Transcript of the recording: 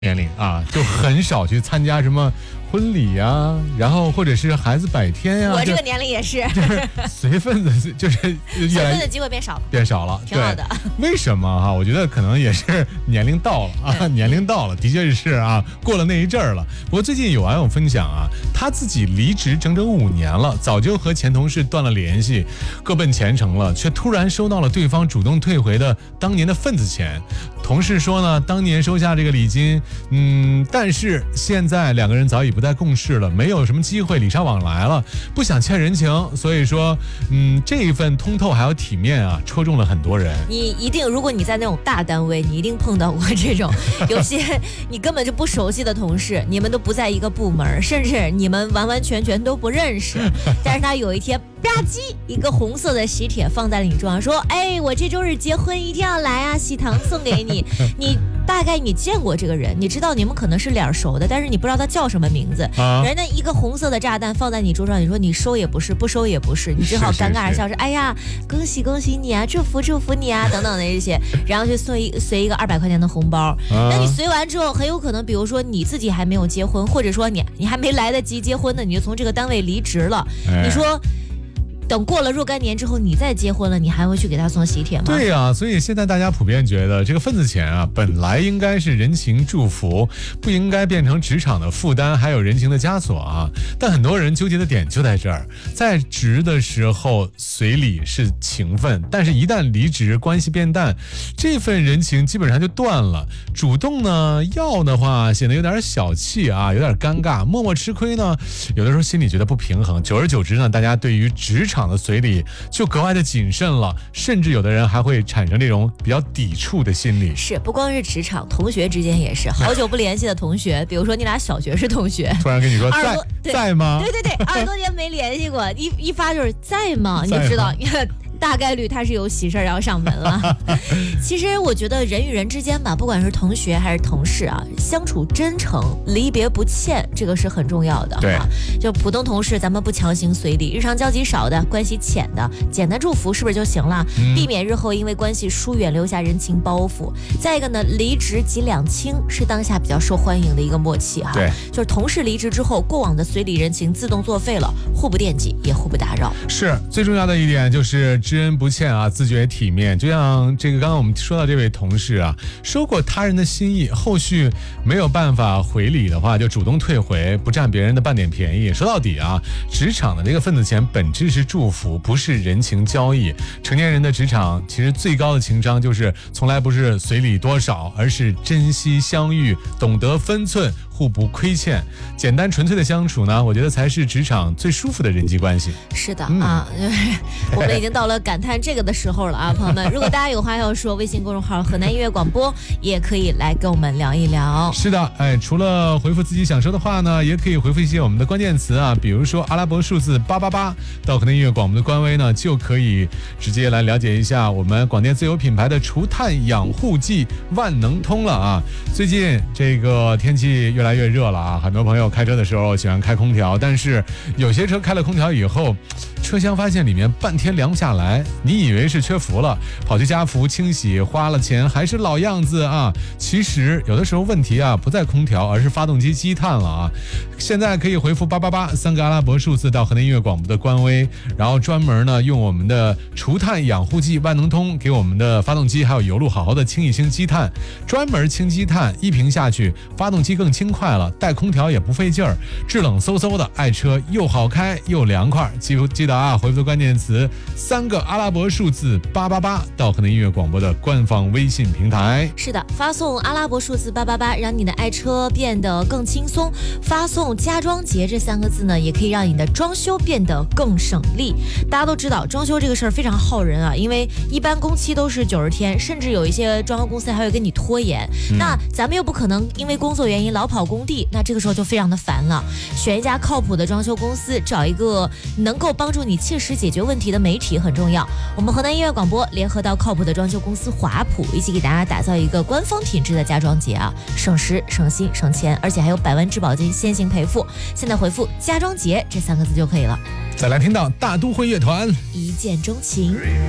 年龄啊，就很少去参加什么婚礼呀，然后或者是孩子百天呀。 我这个年龄也是， 就是随份子就是随份子机会变少了， 挺好的。 为什么哈？我觉得可能也是年龄到了啊，年龄到了，的确是啊，过了那一阵儿了。不过最近有网友分享啊，他自己离职整整5年了，早就和前同事断了联系，各奔前程了，却突然收到了对方主动退回的当年的份子钱。同事说呢，当年收下这个礼金，但是现在2个人早已不再共事了，没有什么机会礼尚往来了，不想欠人情，所以说，这一份通透还有体面啊，戳中了很多人。 你一定，如果你在那种大单位，你一定碰到过这种有些你根本就不熟悉的同事，你们都不在一个部门，甚至你们完完全全都不认识，但是他有一天吧唧一个红色的喜帖放在了你桌上，说，哎，我这周日结婚一定要来啊，喜糖送给你。你大概你见过这个人，你知道你们可能是脸熟的，但是你不知道他叫什么名字。人家一个红色的炸弹放在你桌上，你说你收也不是，不收也不是，你只好尴尬地笑说，哎呀，恭喜恭喜你啊，祝福祝福你啊，等等的这些，然后去随一个200块钱的红包。那你随完之后，很有可能，比如说你自己还没有结婚，或者说你还没来得及结婚呢，你就从这个单位离职了。你说，等过了若干年之后，你再结婚了，你还会去给他送喜帖吗？ 对呀，所以现在大家普遍觉得这个份子钱啊，本来应该是人情祝福，不应该变成职场的负担，还有人情的枷锁啊。但很多人纠结的点就在这儿，在职的时候随礼是情分，但是一旦离职，关系变淡，这份人情基本上就断了。主动呢要的话，显得有点小气啊，有点尴尬；默默吃亏呢，有的时候心里觉得不平衡。久而久之呢，大家对于职场的随礼就格外的谨慎了，甚至有的人还会产生这种比较抵触的心理。 是，不光是职场，同学之间也是，好久不联系的同学，比如说你俩小学是同学， 突然跟你说在吗？ 对对对，20多年没联系过，一发就是在吗？你就知道。大概率他是有喜事要上门了。其实我觉得人与人之间吧，不管是同学还是同事啊，相处真诚，离别不欠，这个是很重要的。 对， 就普通同事，咱们不强行随礼，日常交集少的、关系浅的，简单祝福是不是就行了？避免日后因为关系疏远留下人情包袱。再一个呢，离职即两清是当下比较受欢迎的一个默契哈。 对， 就是同事离职之后，过往的随礼人情自动作废了，互不惦记，也互不打扰。 是最重要的一点，就是知恩不欠啊，自觉体面。就像这个刚刚我们说到这位同事啊，收过他人的心意，后续没有办法回礼的话，就主动退回，不占别人的半点便宜。说到底啊，职场的这个份子钱本质是祝福，不是人情交易。成年人的职场其实最高的情商就是从来不是随礼多少，而是珍惜相遇，懂得分寸，互不亏欠。简单纯粹的相处呢，我觉得才是职场最舒服的人际关系。 是的啊，我们已经到了感叹这个的时候了啊，朋友们，如果大家有话要说，微信公众号河南音乐广播也可以来跟我们聊一聊。 是的，除了回复自己想说的话呢，也可以回复一些我们的关键词啊，比如说阿拉伯数字888到河南音乐广播的官微呢，就可以直接来了解一下我们广电自有品牌的除碳养护剂万能通了啊。最近这个天气越来越热了啊，很多朋友开车的时候喜欢开空调，但是有些车开了空调以后，车厢发现里面半天凉不下来，你以为是缺氟了，跑去家福清洗，花了钱还是老样子啊。其实有的时候问题啊不在空调，而是发动机积碳了啊。现在可以回复888 3个阿拉伯数字到河南音乐广播的官微，然后专门呢用我们的除碳养护剂万能通给我们的发动机还有油路好好的清一清积碳，专门清积碳，一瓶下去，发动机更轻快了，带空调也不费劲儿，制冷嗖嗖的，爱车又好开又凉快。记得啊，回复的关键词3个阿拉伯数字888到河南音乐广播的官方微信平台。 是的，发送阿拉伯数字888，让你的爱车变得更轻松。发送家装节这3个字呢，也可以让你的装修变得更省力。大家都知道，装修这个事儿非常耗人啊，因为一般工期都是90天，甚至有一些装修公司还会跟你拖延。那咱们又不可能因为工作原因老跑工地，那这个时候就非常的烦了。选一家靠谱的装修公司，找一个能够帮助你切实解决问题的媒体很重要。我们河南音乐广播联合到靠谱的装修公司华普，一起给大家打造一个官方品质的家装节啊，省时省心省钱，而且还有100万质保金先行赔付。现在回复家装节这3个字就可以了。 再来听到大都会乐团一见钟情。